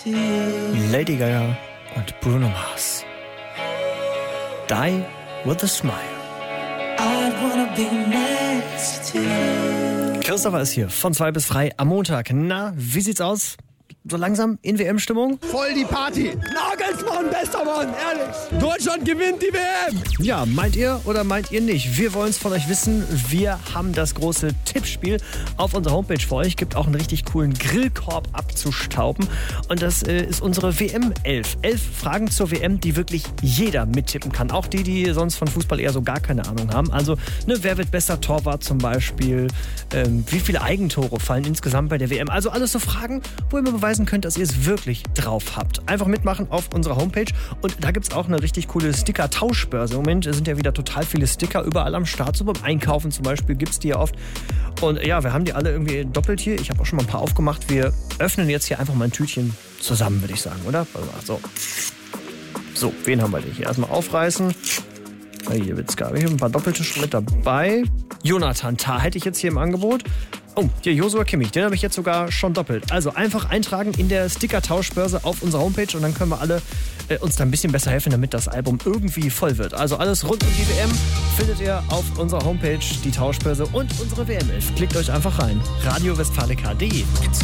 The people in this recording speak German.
Lady Gaga und Bruno Mars. Die with a Smile. Christopher ist hier von 2 bis 3 am Montag. Na, wie sieht's aus? So langsam in WM-Stimmung? Voll die Party. Nagelsmann, bester Mann, ehrlich. Deutschland gewinnt die WM. Ja, meint ihr oder meint ihr nicht? Wir wollen es von euch wissen. Wir haben das große Tippspiel auf unserer Homepage für euch. Gibt auch einen richtig coolen Grillkorb abzustauben. Und das ist unsere WM 11. 11 Fragen zur WM, die wirklich jeder mittippen kann. Auch die sonst von Fußball eher so gar keine Ahnung haben. Also, wer wird besser Torwart zum Beispiel? Wie viele Eigentore fallen insgesamt bei der WM? Also alles so Fragen, wo ihr mir beweisen könnt, dass ihr es wirklich drauf habt. Einfach mitmachen auf unserer Homepage. Und da gibt es auch eine richtig coole Sticker-Tauschbörse. Im Moment sind ja wieder total viele Sticker überall am Start. So beim Einkaufen zum Beispiel gibt es die ja oft. Und ja, wir haben die alle irgendwie doppelt hier. Ich habe auch schon mal ein paar aufgemacht. Wir öffnen jetzt hier einfach mal ein Tütchen zusammen, würde ich sagen, oder? So, wen haben wir denn hier? Erstmal aufreißen. Hier wird's gar nicht. Ein paar doppelte schon mit dabei. Jonathan Tah hätte ich jetzt hier im Angebot. Oh, hier Joshua Kimmich, den habe ich jetzt sogar schon doppelt. Also einfach eintragen in der Sticker-Tauschbörse auf unserer Homepage und dann können wir alle uns da ein bisschen besser helfen, damit das Album irgendwie voll wird. Also alles rund um die WM findet ihr auf unserer Homepage, die Tauschbörse und unsere WM 11. Klickt euch einfach rein. radiowestfalica.de